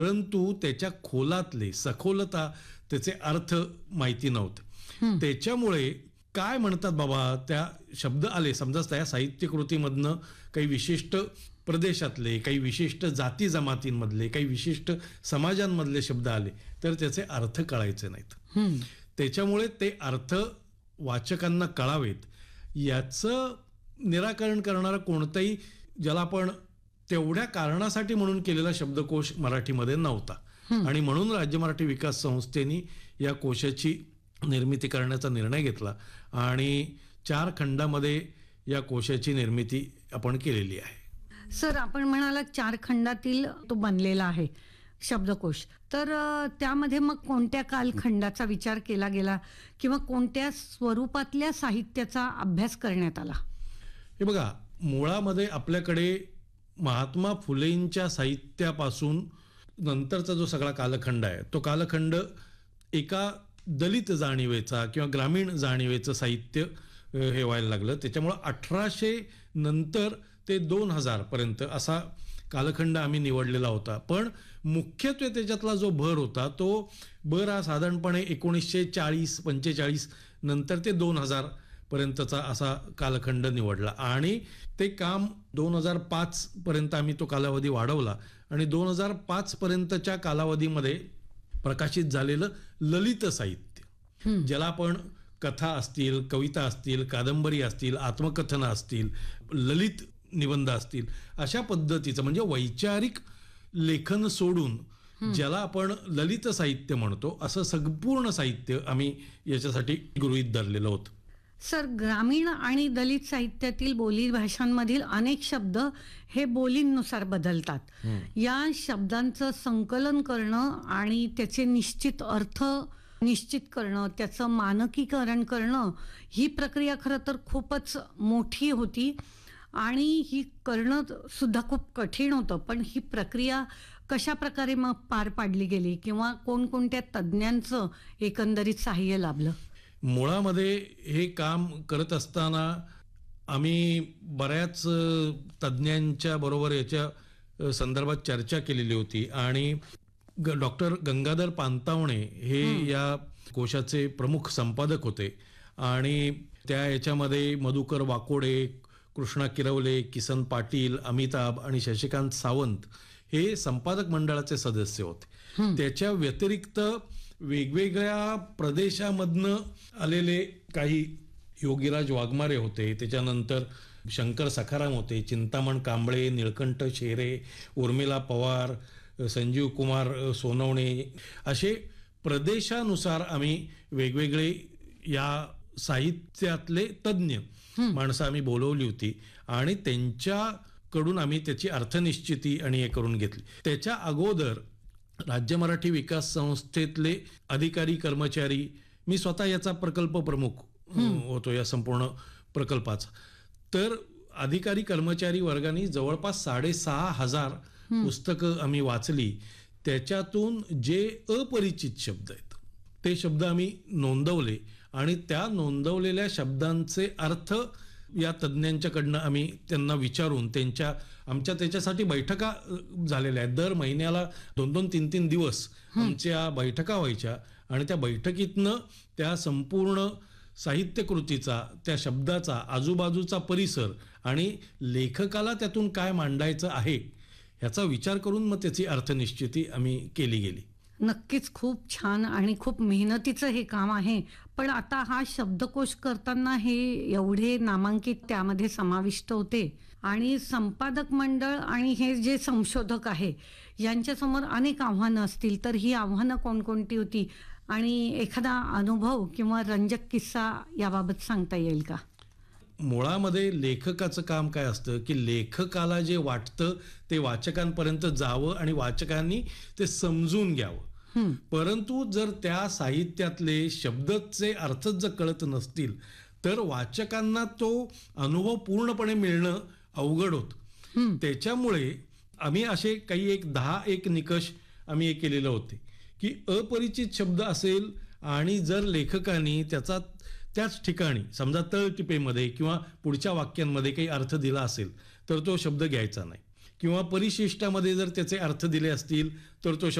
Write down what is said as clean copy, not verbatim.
परंतु त्याच्या खोलातले सखोलता त्याचे अर्थ माहिती नव्हते. त्याच्यामुळे काय म्हणतात बाबा, त्या शब्द आले समजा त्या साहित्य कृतीमधनं काही विशिष्ट प्रदेशातले, काही विशिष्ट जाती जमातींमधले, काही विशिष्ट समाजांमधले शब्द आले तर त्याचे अर्थ कळायचे नाहीत. त्याच्यामुळे ते अर्थ वाचकांना कळावेत याचं निराकरण करणारा कोणताही, ज्याला आपण तेवढ्या कारणासाठी म्हणून केलेला शब्दकोश मराठीमध्ये नव्हता. आणि म्हणून राज्य मराठी विकास संस्थेने या कोशाची निर्मिती करण्याचा निर्णय घेतला आणि 4 खंडामध्ये या कोशाची निर्मिती आपण केलेली आहे. सर, आपण म्हणाला 4 खंडातील तो बनलेला आहे शब्दकोश, तर त्यामध्ये मग कोणत्या कालखंडाचा विचार केला गेला किंवा कोणत्या स्वरूपातल्या साहित्याचा अभ्यास करण्यात आला? हे बघा, मुळामध्ये आपल्याकडे महात्मा फुलेंच्या साहित्यापासून नंतरचा जो सगळा कालखंड आहे तो कालखंड एका दलित जाणीवेचा किंवा ग्रामीण जाणीवेचं साहित्य हे व्हायला लागलं. त्याच्यामुळं 1800 नंतर ते 2000 पर्यंत असा कालखंड आम्ही निवडलेला होता. पण मुख्यत्वे त्याच्यातला जो भर होता तो भर हा साधारणपणे 1940-45 नंतर ते 2000 पर्यंतचा असा कालखंड निवडला आणि ते काम 2005 पर्यंत आम्ही तो कालावधी वाढवला आणि 2005 पर्यंतच्या कालावधीमध्ये प्रकाशित झालेलं ललित साहित्य, ज्याला आपण कथा असतील, कविता असतील, कादंबरी असतील, आत्मकथनं असतील, ललित निबंध असतील, अशा पद्धतीचं म्हणजे वैचारिक लेखन सोडून ज्याला आपण ललित साहित्य म्हणतो असं संपूर्ण साहित्य आम्ही याच्यासाठी गृहीत धरलेलं होतं. सर, ग्रामीण आणि दलित साहित्यातील बोली भाषांमधील अनेक शब्द हे बोलींनुसार बदलतात. या शब्दांचं संकलन करणं आणि त्याचे निश्चित अर्थ निश्चित करणं, त्याचं मानकीकरण करणं, ही प्रक्रिया खरं तर खूपच मोठी होती आणि ही करणं सुद्धा खूप कठीण होतं. पण ही प्रक्रिया कशा प्रकारे मग पार पाडली गेली किंवा कोणकोणत्या तज्ज्ञांचं एकंदरीत सहाय्य लाभलं? मुळामध्ये हे काम करत असताना आम्ही बऱ्याच तज्ज्ञांच्या बरोबर याच्या संदर्भात चर्चा केलेली होती आणि डॉक्टर गंगाधर पानतावणे हे या कोशाचे प्रमुख संपादक होते आणि त्या याच्यामध्ये मधुकर वाकोडे, कृष्णा किरवले, किसन पाटील, अमिताभ आणि शशिकांत सावंत हे संपादक मंडळाचे सदस्य होते. त्याच्या व्यतिरिक्त वेगवेगळ्या प्रदेशामधनं आलेले काही योगीराज वाघमारे होते, त्याच्यानंतर शंकर सखाराम होते, चिंतामण कांबळे, निळकंठ शेरे, उर्मिला पवार, संजीव कुमार सोनवणे, असे प्रदेशानुसार आम्ही वेगवेगळे या साहित्यातले तज्ज्ञ माणसं आम्ही बोलवली होती आणि त्यांच्याकडून आम्ही त्याची अर्थनिश्चिती आणि हे करून घेतली. त्याच्या अगोदर राज्य मराठी विकास संस्थेतले अधिकारी कर्मचारी, मी स्वतः याचा प्रकल्प प्रमुख होतो या संपूर्ण प्रकल्पाचा, तर अधिकारी कर्मचारी वर्गाने जवळपास 6,500 पुस्तकं आम्ही वाचली. त्याच्यातून जे अपरिचित शब्द आहेत ते शब्द आम्ही नोंदवले आणि त्या नोंदवलेल्या शब्दांचे अर्थ या तज्ज्ञांच्याकडनं आम्ही त्यांना विचारून आमच्या त्याच्यासाठी बैठका झालेल्या आहेत. दर महिन्याला 2-2, 3-3 दिवस आमच्या बैठका व्हायच्या आणि त्या बैठकीतनं त्या संपूर्ण साहित्यकृतीचा, त्या शब्दाचा आजूबाजूचा परिसर आणि लेखकाला त्यातून काय मांडायचं आहे ह्याचा विचार करून मग त्याची अर्थनिश्चिती आम्ही केली गेली. नक्कीच खूप छान आणि खूप मेहनतीचं हे काम आहे. पण आता हा शब्दकोश करताना हे एवढे नामांकित त्यामध्ये समाविष्ट होते आणि संपादक मंडळ आणि हे जे संशोधक आहे यांच्यासमोर अनेक आव्हानं असतील, तर ही आव्हानं कोणकोणती होती आणि एखादा अनुभव किंवा रंजक किस्सा याबाबत सांगता येईल का? मुळामध्ये लेखकाचं काम काय असतं की लेखकाला जे वाटतं ते वाचकांपर्यंत जावं आणि वाचकांनी ते समजून घ्यावं. परंतु जर त्या साहित्यातले शब्दचे अर्थच जर कळत नसतील तर वाचकांना तो अनुभव पूर्णपणे मिळणं अवघड होतं. त्याच्यामुळे आम्ही असे काही 10 निकष आम्ही हे केलेले होते की अपरिचित शब्द असेल आणि जर लेखकाने त्याचा त्याच ठिकाणी समजा तळटिपेमध्ये किंवा पुढच्या वाक्यांमध्ये काही अर्थ दिला असेल तर तो शब्द घ्यायचा नाही. किंवा परिशिष्टामध्ये जर त्याचे अर्थ दिले असतील तर तो